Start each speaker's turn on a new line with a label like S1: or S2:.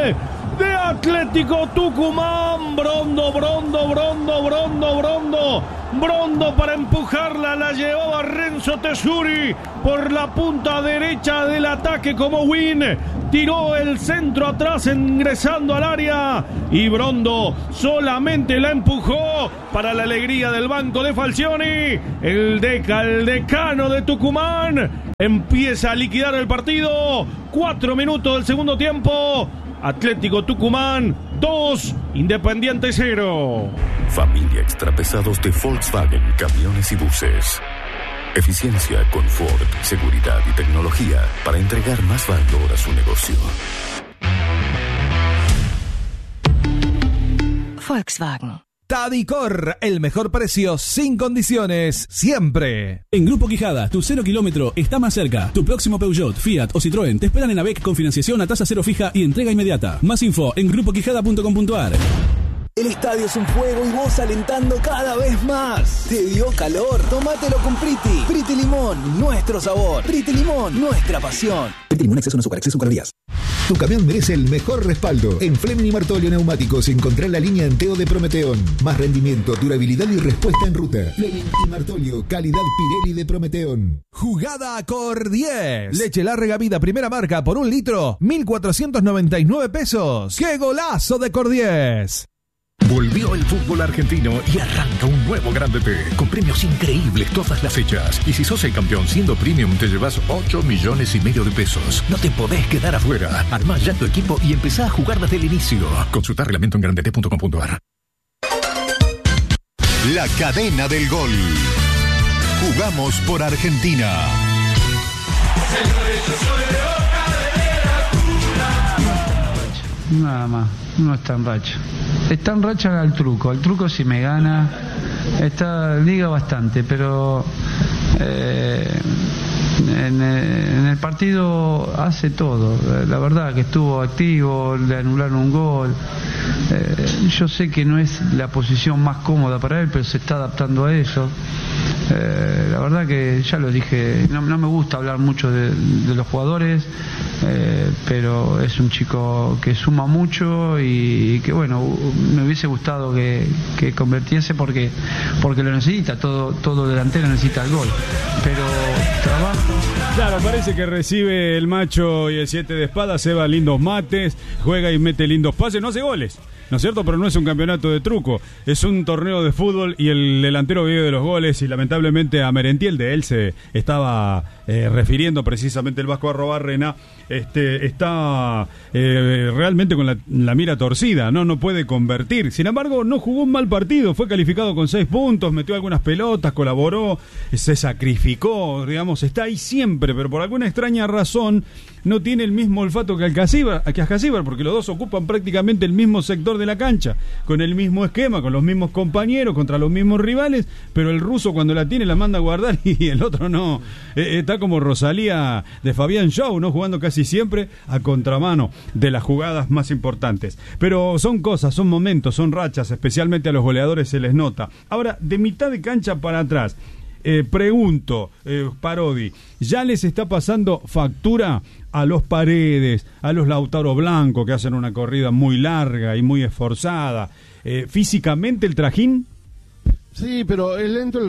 S1: de Atlético Tucumán. Brondo para empujarla, la llevaba Renzo Tesuri por la punta derecha del ataque como win. Tiró el centro atrás ingresando al área y Brondo solamente la empujó para la alegría del banco de Falcioni. El decano de Tucumán empieza a liquidar el partido. 4 minutos del segundo tiempo. Atlético Tucumán 2, Independiente 0.
S2: Familia Extrapesados de Volkswagen, camiones y buses. Eficiencia, confort, seguridad y tecnología para entregar más valor a su negocio.
S3: Volkswagen.
S4: Tadicor, el mejor precio sin condiciones, siempre.
S5: En Grupo Quijada, tu 0 kilómetro está más cerca. Tu próximo Peugeot, Fiat o Citroën te esperan en AVEC con financiación a tasa cero fija y entrega inmediata. Más info en grupoquijada.com.ar.
S6: El estadio es un fuego y vos alentando cada vez más. ¿Te dio calor? Tómatelo con Priti. Priti Limón, nuestro sabor. Priti Limón, nuestra pasión.
S7: Priti Limón, exceso no azúcar, exceso calorías. Tu camión merece el mejor respaldo. En Fleming y Martolio Neumáticos encontrá la línea Enteo de Prometeón. Más rendimiento, durabilidad y respuesta en ruta. Fleming y Martolio, calidad Pirelli de Prometeón.
S4: Jugada Cor 10. Leche Larga Vida, primera marca, por 1 litro, 1.499 pesos. ¡Qué golazo de Cor 10!
S8: Volvió el fútbol argentino y arranca un nuevo Grande T, con premios increíbles todas las fechas. Y si sos el campeón siendo premium, te llevas 8,5 millones de pesos. No te podés quedar afuera. Armá ya tu equipo y empezá a jugar desde el inicio. Consulta reglamento en grandet.com.ar.
S9: La cadena del gol. Jugamos por Argentina.
S10: Nada más, no está en racha. Está en racha al truco. Al truco si me gana, liga bastante, pero en el partido hace todo. La verdad que estuvo activo, le anularon un gol. Yo sé que no es la posición más cómoda para él, pero se está adaptando a eso. La verdad que ya lo dije, no me gusta hablar mucho de los jugadores, pero es un chico que suma mucho y que bueno, me hubiese gustado que convirtiese porque lo necesita, todo delantero necesita el gol, pero trabajo.
S11: Claro, parece que recibe el macho y el 7 de espada, se va lindos mates, juega y mete lindos pases, no hace goles, ¿no es cierto? Pero no es un campeonato de truco, es un torneo de fútbol y el delantero vive de los goles y lamentablemente a Merentiel, de él se estaba refiriendo precisamente el Vasco Arrobarrena, está realmente con la mira torcida, no puede convertir. Sin embargo, no jugó un mal partido, fue calificado con 6 puntos, metió algunas pelotas, colaboró, se sacrificó, digamos, está ahí siempre, pero por alguna extraña razón no tiene el mismo olfato que Ascasíbar, porque los dos ocupan prácticamente el mismo sector de la cancha, con el mismo esquema, con los mismos compañeros, contra los mismos rivales, pero el ruso cuando la tiene la manda a guardar y el otro no. Está como Rosalía de Fabián Show, ¿no? Jugando casi siempre a contramano de las jugadas más importantes. Pero son cosas, son momentos, son rachas, especialmente a los goleadores se les nota. Ahora, de mitad de cancha para atrás, pregunto, Parodi, ¿ya les está pasando factura a los Paredes, a los Lautaro Blanco, que hacen una corrida muy larga y muy esforzada? ¿Físicamente el trajín?
S12: Sí, pero es lento el